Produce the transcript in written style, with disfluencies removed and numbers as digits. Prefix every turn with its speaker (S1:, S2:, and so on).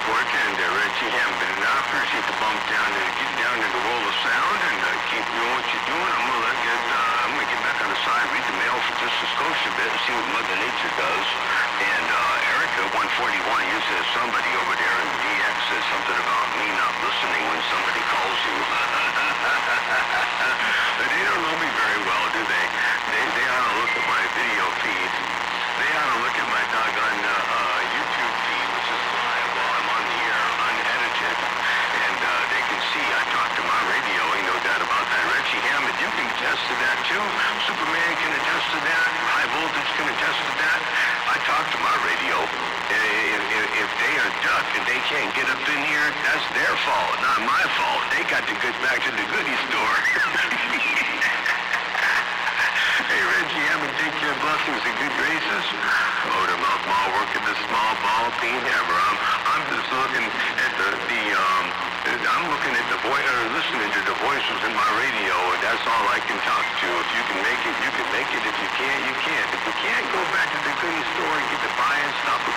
S1: Forte and Reggie Hammond. And I appreciate the bump down there. Get down to the world of sound and keep doing what you're doing. I'm gonna get back on the side, read the mail for just a skosh a bit and see what Mother Nature does. And Erica 141, you said somebody over there in DX said something about me not listening when somebody calls you. They don't know me very well, do they? They ought to look at my video feed. They ought to look at my doggone YouTube feed, which is live while I'm on the air, unedited. And they can see I talk to my radio, ain't no doubt about that. Reggie Hammond, you can attest to that too. Superman can attest to that. High Voltage can attest to that. I talk to my radio. If they are duck and they can't get up in here, that's their fault, not my fault. They got to get back to the goodie store. Hey, Reggie Hammond, take your blessings and good graces. Motor mouth mall, working the small ball peen hammer. I'm just looking at I'm looking at the voice, or listening to the voices in my radio, and that's all I can talk to. If you can make it, you can make it. If you can't, you can't. If you can't, go back to the goodie store and get the buy-in, stop